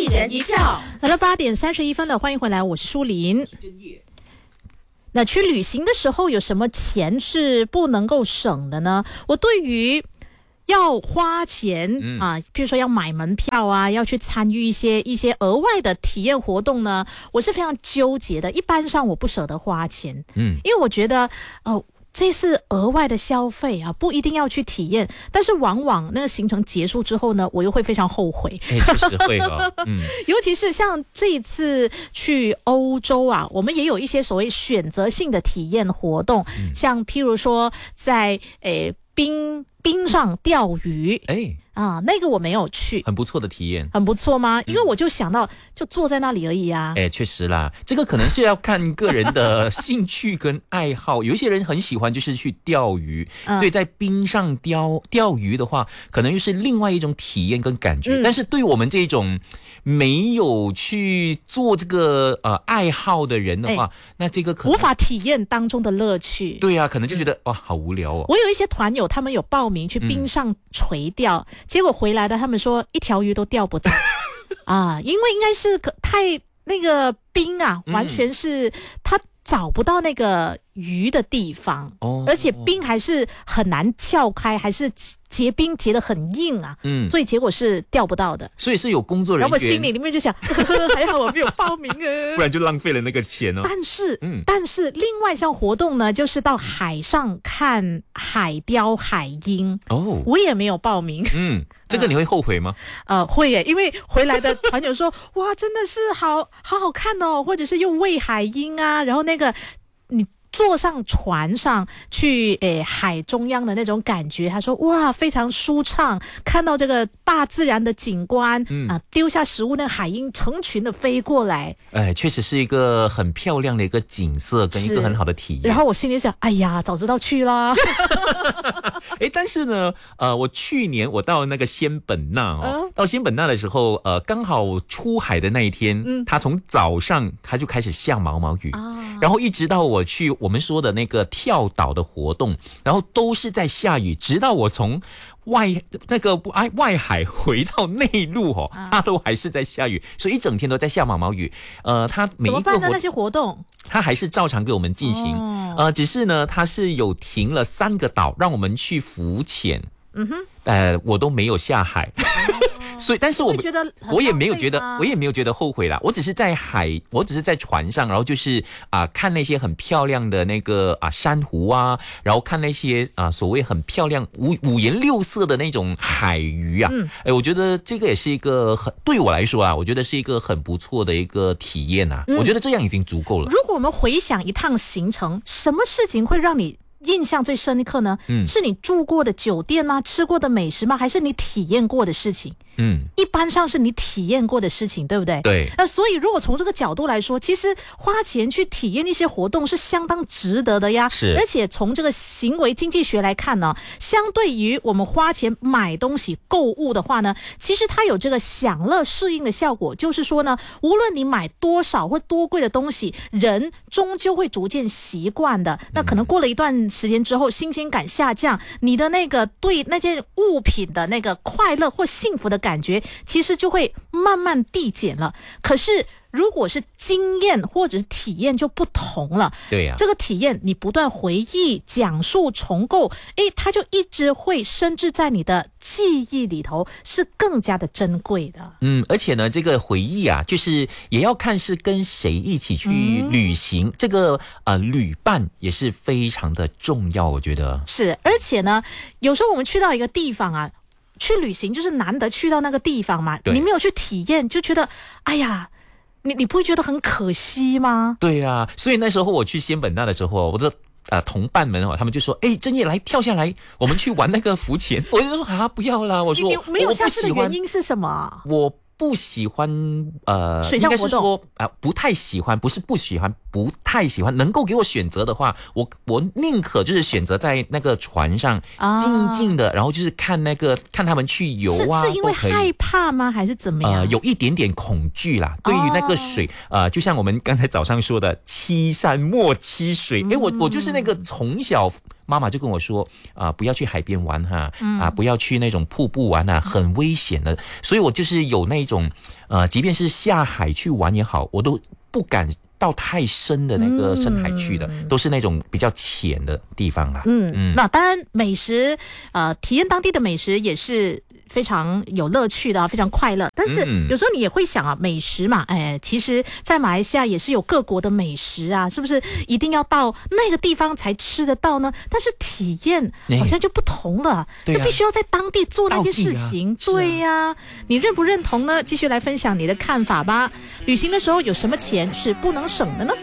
人一票。 来到8:31了，欢迎回来，我是舒琳。那去旅行的时候有什么钱是不能够省的呢？我对于要花钱比如说要买门票啊，要去参与一些额外的体验活动呢，我是非常纠结的。一般上我不舍得花钱，因为我觉得这是额外的消费啊，不一定要去体验，但是往往那个行程结束之后呢，我又会非常后悔。 确实会哦， 尤其是像这一次去欧洲啊，我们也有一些所谓选择性的体验活动，像譬如说在冰上钓鱼，那个我没有去， 很不错的体验。 很不错吗？因为我就想到就坐在那里而已啊。 确实啦，这个可能是要看个人的兴趣跟爱好。有一些人很喜欢就是去钓鱼，所以在冰上钓鱼的话，可能又是另外一种体验跟感觉。但是对我们这种没有去做这个爱好的人的话，那这个可能无法体验当中的乐趣。 对啊，可能就觉得哇好无聊哦。 我有一些团友他们有报名去冰上垂钓，结果回来的他们说一条鱼都钓不到因为应该是太那个冰啊，完全是他找不到那个鱼的地方，而且冰还是很难撬开，还是结冰结得很硬啊，所以结果是钓不到的。 所以是有工作人员， 然后我心里面就想还好我没有报名不然就浪费了那个钱哦。 但是另外一项活动呢，就是到海上看海雕海鹰我也没有报名。 这个你会后悔吗？ 会耶，因为回来的团友说哇真的是好看哦，或者是又喂海鹰啊，然后那个你坐上船上去海中央的那种感觉，他说哇非常舒畅，看到这个大自然的景观丢下食物，那个海鹰成群的飞过来， 确实是一个很漂亮的一个景色跟一个很好的体验。 然后我心里想哎呀早知道去啦但是呢我去年我到那个仙本那到仙本那的时候刚好出海的那一天他从早上他就开始下毛毛雨然后一直到我去我们说的那个跳岛的活动，然后都是在下雨，直到我从外海回到内陆它都还是在下雨，所以一整天都在下毛毛雨。它每一个怎么办呢？那些活动它还是照常给我们进行只是呢它是有停了3个岛让我们去浮潜。我都没有下海所以但是我也没有觉得后悔啦。我只是在船上，然后就是看那些很漂亮的那个珊瑚啊，然后看那些所谓很漂亮五颜六色的那种海鱼啊。我觉得这个也是一个对我来说我觉得是一个很不错的一个体验我觉得这样已经足够了。 如果我们回想一趟行程，什么事情会让你印象最深刻呢？是你住过的酒店吗？吃过的美食吗？还是你体验过的事情？一般上是你体验过的事情，对不对？ 对。 所以如果从这个角度来说，其实花钱去体验一些活动是相当值得的呀。 是。 而且从这个行为经济学来看呢，相对于我们花钱买东西购物的话呢，其实它有这个享乐适应的效果，就是说呢，无论你买多少或多贵的东西，人终究会逐渐习惯的。那可能过了一段时间之后，新鲜感下降，你的那个对那件物品的那个快乐或幸福的感觉其实就会慢慢递减了。可是如果是经验或者是体验就不同了。 对呀， 这个体验你不断回忆、讲述、重构，它就一直会深植在你的记忆里头，是更加的珍贵的。 而且呢，这个回忆就是也要看是跟谁一起去旅行，这个旅伴也是非常的重要，我觉得是。而且呢，有时候我们去到一个地方去旅行就是难得去到那个地方嘛，你没有去体验，就觉得哎呀。你不会觉得很可惜吗？ 对啊，所以那时候我去仙本那的时候，我的同伴们他们就说真叶来跳下来我们去玩那个浮潜我就说不要啦，我说你没有下次的原因是什么？ 我不喜欢水上活动，应该是说不太喜欢，不是不喜欢，不太喜欢。能够给我选择的话，我宁可就是选择在那个船上静静的，然后就是看他们去游是因为害怕吗？还是怎么样？ 有一点点恐惧啦。对于那个水就像我们刚才早上说的，欺山莫欺水。我就是那个从小妈妈就跟我说不要去海边玩哈，不要去那种瀑布玩啊，很危险的。所以我就是有那种即便是下海去玩也好，我都不敢到太深的那个深海去的，都是那种比较浅的地方啦。 那当然美食体验当地的美食也是非常有乐趣的，非常快乐。但是有时候你也会想美食嘛，其实在马来西亚也是有各国的美食啊，是不是一定要到那个地方才吃得到呢？但是体验好像就不同了，就必须要在当地做那件事情。对呀，你认不认同呢？继续来分享你的看法吧。旅行的时候有什么钱是不能省的呢？